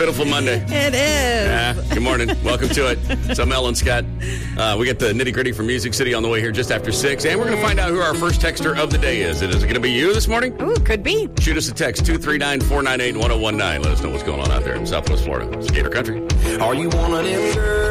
pitiful Monday. It is. Good morning. Welcome to it. So, Mel and Scott, we get the nitty-gritty from Music City on the way here just after 6, and we're going to find out who our first texter of the day is. Is it going to be you this morning? Ooh, could be. Shoot us a text, 239-498-1019. Let us know what's going on out there in Southwest Florida. It's Gator Country. Are you one of them girls?